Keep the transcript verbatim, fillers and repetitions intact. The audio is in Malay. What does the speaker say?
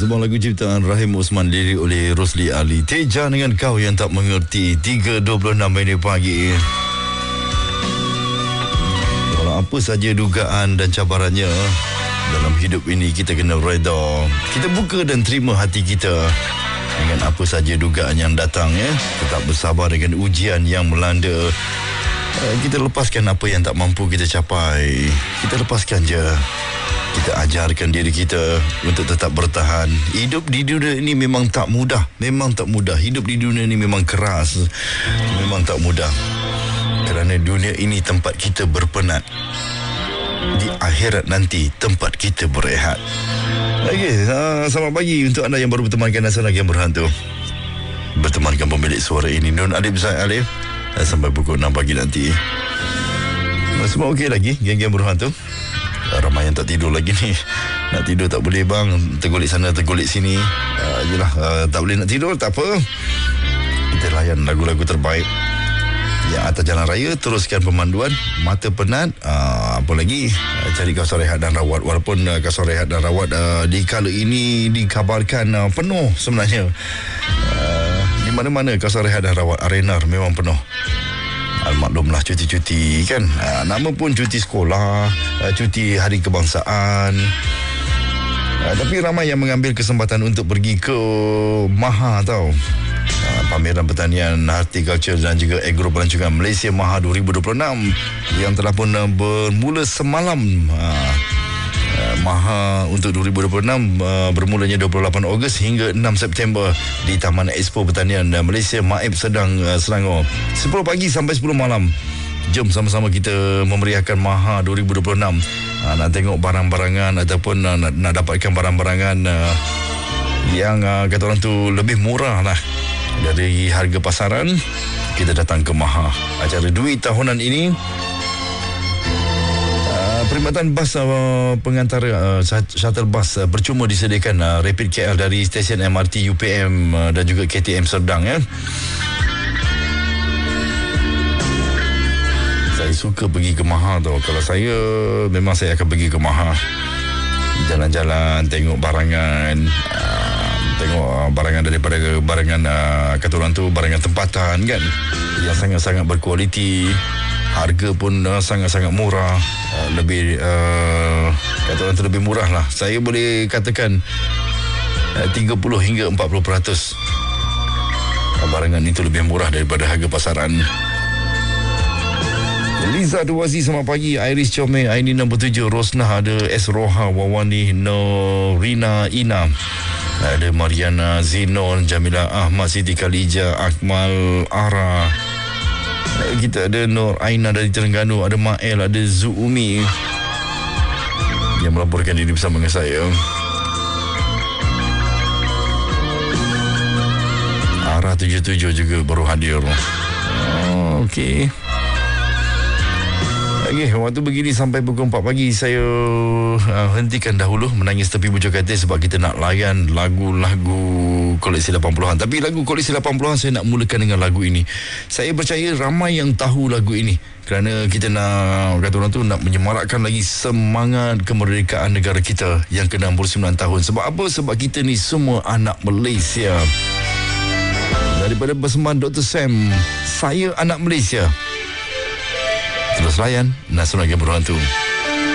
Sebuah lagu ciptaan Rahim Osman, lirik oleh Rosli Ali. Teja dengan Kau Yang Tak Mengerti. Tiga dua puluh enam minit pagi. Kalau apa saja dugaan dan cabarannya dalam hidup ini, kita kena reda. Kita buka dan terima hati kita dengan apa saja dugaan yang datang, ya. Tetap bersabar dengan ujian yang melanda. Kita lepaskan apa yang tak mampu kita capai. Kita lepaskan je. Kita ajarkan diri kita untuk tetap bertahan. Hidup di dunia ini memang tak mudah. Memang tak mudah. Hidup di dunia ini memang keras. Memang tak mudah. Kerana dunia ini tempat kita berpenat. Di akhirat nanti tempat kita berehat. Okey, uh, selamat pagi untuk anda yang baru bertemankan Nasional Game Berhantu. Bertemankan pemilik suara ini, Nun Alif Zaid Alif, uh, sampai pukul enam pagi nanti. uh, Semua okey lagi, geng-geng berhantu? Ramai yang tak tidur lagi ni. Nak tidur tak boleh bang, tergolek sana tergolek sini. uh, Yelah, uh, tak boleh nak tidur, tak apa. Kita layan lagu-lagu terbaik yang atas jalan raya. Teruskan pemanduan. Mata penat, uh, apa lagi, uh, cari kawasan rehat dan rawat. Walaupun uh, kawasan rehat dan rawat uh, di kala ini dikabarkan uh, penuh sebenarnya. uh, Di mana-mana kawasan rehat dan rawat arena memang penuh. Almaklumlah cuti-cuti kan. uh, Nama pun cuti sekolah, uh, cuti hari kebangsaan. uh, Tapi ramai yang mengambil kesempatan untuk pergi ke Maha tau. uh, Pameran Pertanian, Horticulture dan juga Agro Pelancongan Malaysia Maha dua ribu dua puluh enam yang telah pun uh, bermula semalam. uh, Uh, Maha untuk dua ribu dua puluh enam uh, bermulanya dua puluh lapan Ogos hingga enam September di Taman Expo Pertanian uh, Malaysia Maib Sedang, uh, Selangor. sepuluh pagi sampai sepuluh malam. Jom sama-sama kita memeriahkan Maha dua ribu dua puluh enam. uh, Nak tengok barang-barangan ataupun uh, nak, nak dapatkan barang-barangan uh, yang uh, kata orang tu lebih murah lah dari harga pasaran, kita datang ke Maha. Acara duit tahunan ini, perkhidmatan bas uh, pengantara uh, shuttle bus uh, percuma disediakan uh, Rapid K L dari stesen M R T U P M uh, dan juga K T M Serdang, ya. Saya suka pergi ke Maha tau. Kalau saya, memang saya akan pergi ke Maha. Jalan-jalan, tengok barangan, uh, tengok uh, barangan daripada barangan uh, kata orang tu barangan tempatan kan, yang sangat-sangat berkualiti. Harga pun uh, sangat-sangat murah. uh, Lebih uh, kata orang tu lebih murah lah. Saya boleh katakan uh, tiga puluh hingga empat puluh peratus uh, barangan itu lebih murah daripada harga pasaran. Liza Duwazi, selamat pagi. Iris Comel, Aini enam puluh tujuh, Rosnah, ada S Roha, Wawani, Norina Ina, ada Mariana Zinon, Jamila Ahmad, Siti Khalija, Akmal Ara. Kita ada Nur Aina dari Terengganu, ada Mael, ada Zuumi yang melaporkan diri bersama dengan saya. Arah tujuh tujuh juga baru hadir. Oh, okey. Okey, waktu begini sampai pukul empat pagi saya uh, hentikan dahulu menangis tepi bujur katil sebab kita nak layan lagu-lagu koleksi lapan puluhan. Tapi lagu koleksi lapan puluhan saya nak mulakan dengan lagu ini. Saya percaya ramai yang tahu lagu ini kerana kita nak, kata orang tu, nak menyemarakkan lagi semangat kemerdekaan negara kita yang ke enam puluh sembilan tahun. Sebab apa? Sebab kita ni semua anak Malaysia. Daripada persembahan Doktor Sam, Saya Anak Malaysia. Terus layan Nasional Game Berhantu.